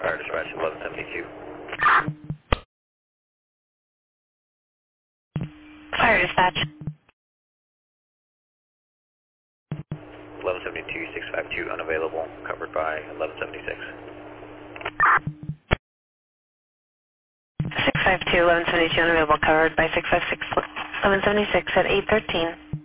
Fire dispatch 1172. Fire dispatch. 1172, 652 unavailable, covered by 1176. 652, 1172 unavailable, covered by 656, 1176 at 813.